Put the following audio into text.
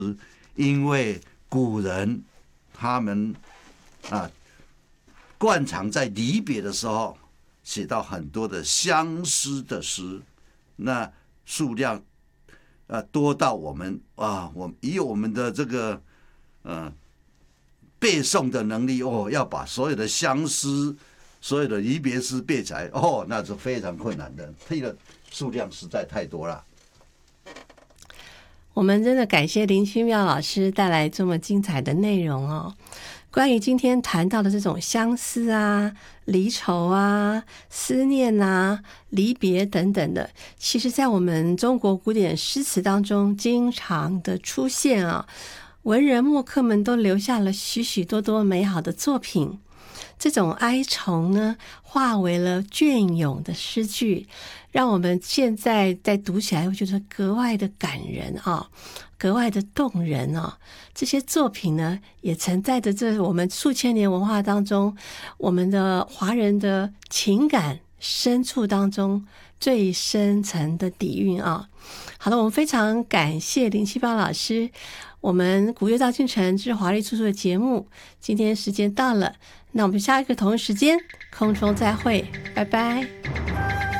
因为古人他们惯常在离别的时候写到很多的相思的诗，那数量多到我们以我们的这个背诵的能力要把所有的相思、所有的离别诗背起来那是非常困难的，这个数量实在太多了。 我们真的感谢林清妙老师带来这么精彩的内容哦。关于今天谈到的这种相思啊、离愁啊、思念啊、离别等等的，其实在我们中国古典诗词当中经常的出现啊，文人墨客们都留下了许许多多美好的作品。这种哀愁呢，化为了隽永的诗句，让我们现在在读起来会觉得格外的感人啊，格外的动人啊。这些作品呢，也承载着这我们数千年文化当中，我们的华人的情感深处当中最深层的底蕴啊。好了，我们非常感谢林清标老师。我们古乐造京城之华丽出处的节目，今天时间到了，那我们下一个同一时间空中再会，拜拜。